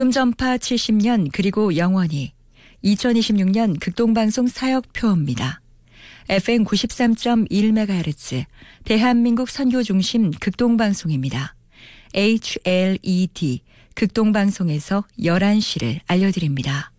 전파 70년 그리고 영원히 2026년 극동방송 사역표입니다. FM 93.1MHz 대한민국 선교중심 극동방송입니다. HLED 극동방송에서 11시를 알려드립니다.